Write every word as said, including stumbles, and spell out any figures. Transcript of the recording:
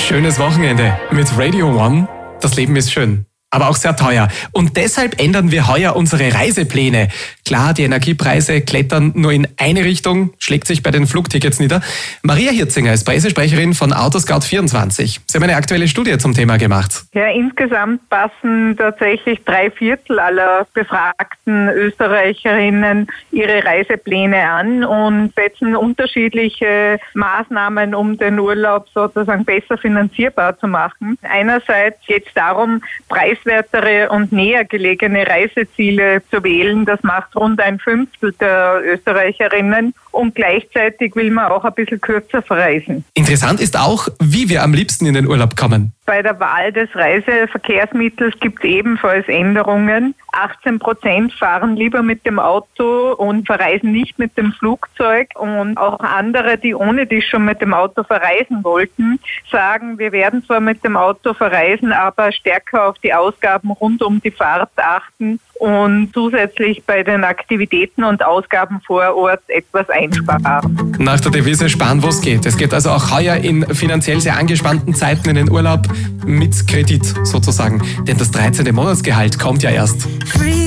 schönes Wochenende mit Radio One. Das Leben ist schön, aber auch sehr teuer. Und deshalb ändern wir heuer unsere Reisepläne. Klar, die Energiepreise klettern nur in eine Richtung, schlägt sich bei den Flugtickets nieder. Maria Hirzinger ist Pressesprecherin von Autoscout vierundzwanzig. Sie haben eine aktuelle Studie zum Thema gemacht. Ja, insgesamt passen tatsächlich drei Viertel aller befragten Österreicherinnen ihre Reisepläne an und setzen unterschiedliche Maßnahmen, um den Urlaub sozusagen besser finanzierbar zu machen. Einerseits geht es darum, preiswertere und näher gelegene Reiseziele zu wählen. Das macht rund ein Fünftel der Österreicherinnen. Und gleichzeitig will man auch ein bisschen kürzer verreisen. Interessant ist auch, wie wir am liebsten in den Urlaub kommen. Bei der Wahl des Reiseverkehrsmittels gibt es ebenfalls Änderungen. achtzehn Prozent fahren lieber mit dem Auto und verreisen nicht mit dem Flugzeug. Und auch andere, die ohne dies schon mit dem Auto verreisen wollten, sagen, wir werden zwar mit dem Auto verreisen, aber stärker auf die Ausgaben rund um die Fahrt achten und zusätzlich bei den Aktivitäten und Ausgaben vor Ort etwas einsparen. Nach der Devise sparen, wo es geht. Es geht also auch heuer in finanziell sehr angespannten Zeiten in den Urlaub mit Kredit sozusagen. Denn das dreizehnte Monatsgehalt kommt ja erst.